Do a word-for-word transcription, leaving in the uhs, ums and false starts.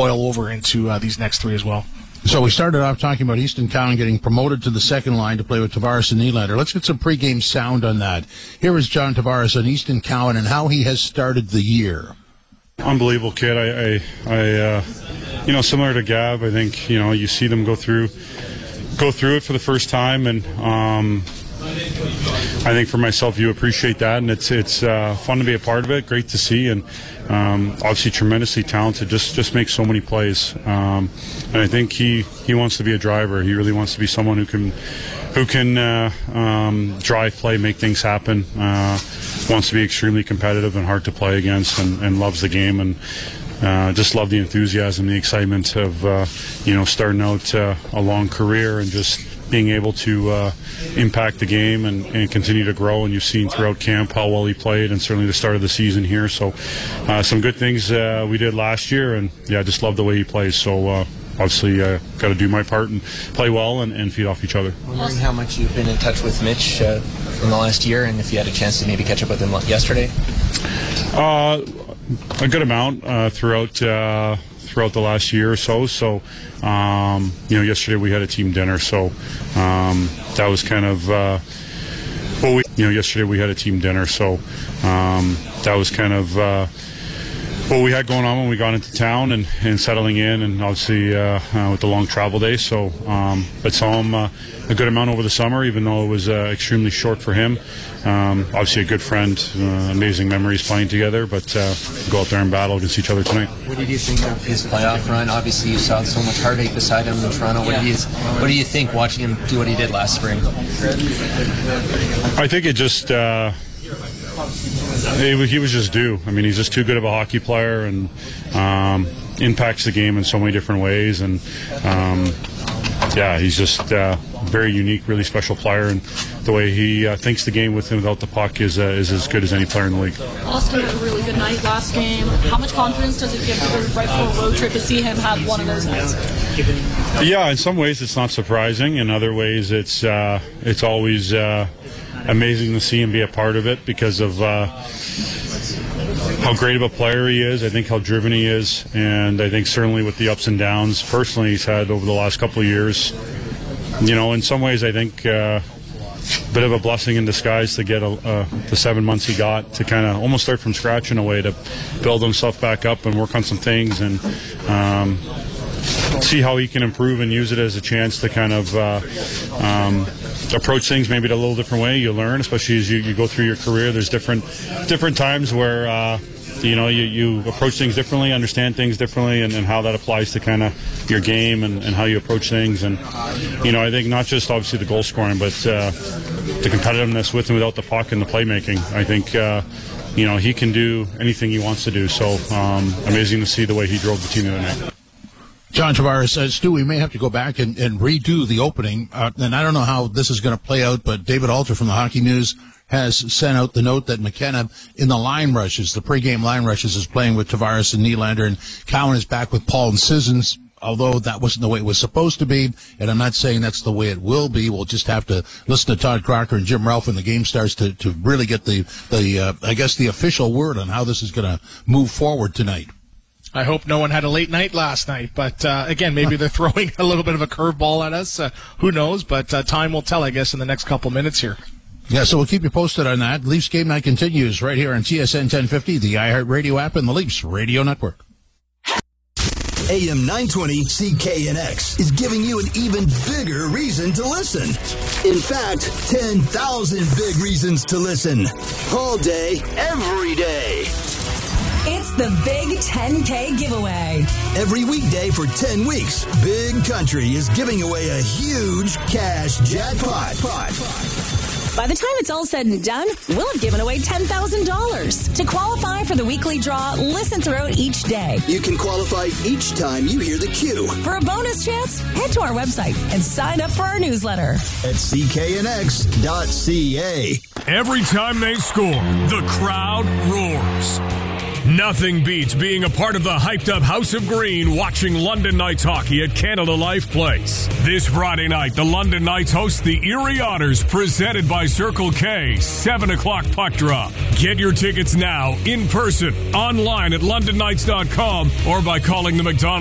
boil over into uh, these next three as well. So we started off talking about Easton Cowan getting promoted to the second line to play with Tavares and Nylander. Let's get some pregame sound on that. Here is John Tavares on Easton Cowan and how he has started the year. Unbelievable kid. I, I, I uh, you know, similar to Gab, I think, you know, you see them go through, go through it for the first time, and um, I think for myself, you appreciate that, and it's it's uh, fun to be a part of it. Great to see, and um, obviously tremendously talented. Just just makes so many plays, um, and I think he, he wants to be a driver. He really wants to be someone who can who can uh, um, drive play, make things happen. Uh, wants to be extremely competitive and hard to play against, and, and loves the game, and uh, just love the enthusiasm, the excitement of uh, you know starting out uh, a long career and just being able to uh, impact the game and, and continue to grow. And you've seen throughout camp how well he played, and certainly the start of the season here. So uh, some good things uh, we did last year, and yeah, just love the way he plays. So uh, obviously uh, got to do my part and play well and, and feed off each other. Wondering how much you've been in touch with Mitch uh, in the last year, and if you had a chance to maybe catch up with him yesterday. Uh, a good amount uh, throughout uh, throughout the last year or so. So, um, you know, yesterday we had a team dinner, so um, that was kind of, uh, well, we, you know, yesterday we had a team dinner, so um, that was kind of uh, what we had going on when we got into town and, and settling in, and obviously uh, uh, with the long travel day. So, um, but saw him uh, a good amount over the summer, even though it was uh, extremely short for him. Um, obviously a good friend, uh, amazing memories playing together, but uh, go out there and battle against each other tonight. What did you think of his playoff run? Obviously you saw so much heartache beside him in Toronto. What, yeah. do you, what do you think watching him do what he did last spring? I think it just, uh, it, he was just due. I mean, he's just too good of a hockey player, and um, impacts the game in so many different ways, and um, yeah, he's just uh, very unique, really special player, and the way he uh, thinks the game with and without the puck is uh, is as good as any player in the league. Austin had a really good night last game. How much confidence does it give for the right for a road trip to see him have one of those nights? Yeah, in some ways it's not surprising. In other ways, it's uh, it's always uh, amazing to see him be a part of it because of uh, how great of a player he is. I think how driven he is, and I think certainly with the ups and downs personally he's had over the last couple of years. You know, in some ways I think uh, a bit of a blessing in disguise to get a, uh, the seven months he got to kind of almost start from scratch in a way, to build himself back up and work on some things, and um, see how he can improve and use it as a chance to kind of uh, um, approach things maybe in a little different way. You learn, especially as you, you go through your career. There's different different times where uh, you know you, you approach things differently, understand things differently, and, and how that applies to kind of your game and, and how you approach things. And you know, I think not just obviously the goal scoring, but uh, the competitiveness with and without the puck and the playmaking. I think uh, you know he can do anything he wants to do. So um, amazing to see the way he drove the team the other night. John Tavares says, Stu, we may have to go back and, and redo the opening. Uh, and I don't know how this is going to play out, but David Alter from the Hockey News has sent out the note that McKenna in the line rushes, the pregame line rushes, is playing with Tavares and Nylander, and Cowan is back with Paul and Sissons, although that wasn't the way it was supposed to be. And I'm not saying that's the way it will be. We'll just have to listen to Todd Crocker and Jim Ralph when the game starts to, to really get the, the uh, I guess, the official word on how this is going to move forward tonight. I hope no one had a late night last night, but uh, again, maybe they're throwing a little bit of a curveball at us. Uh, who knows? But uh, time will tell, I guess, in the next couple minutes here. Yeah, so we'll keep you posted on that. Leafs Game Night continues right here on T S N ten fifty, the iHeartRadio app, and the Leafs Radio Network. A M nine twenty C K N X is giving you an even bigger reason to listen. In fact, ten thousand big reasons to listen. All day, every day. It's the Big ten K giveaway. Every weekday for ten weeks, Big Country is giving away a huge cash jackpot. By the time it's all said and done, we'll have given away ten thousand dollars. To qualify for the weekly draw, listen throughout each day. You can qualify each time you hear the cue. For a bonus chance, head to our website and sign up for our newsletter at C K N X dot C A. Every time they score, the crowd roars. Nothing beats being a part of the hyped-up House of Green watching London Knights hockey at Canada Life Place. This Friday night, the London Knights host the Erie Otters, presented by Circle K, seven o'clock puck drop. Get your tickets now, in person, online at london knights dot com, or by calling the McDonald's